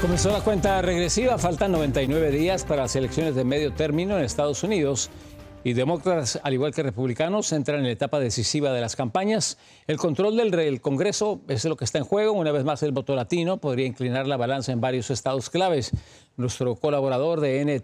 Comenzó la cuenta regresiva, faltan 99 días para las elecciones de medio término en Estados Unidos y demócratas, al igual que republicanos, entran en la etapa decisiva de las campañas. El control del Congreso es lo que está en juego. Una vez más, el voto latino podría inclinar la balanza en varios estados claves. Nuestro colaborador de NT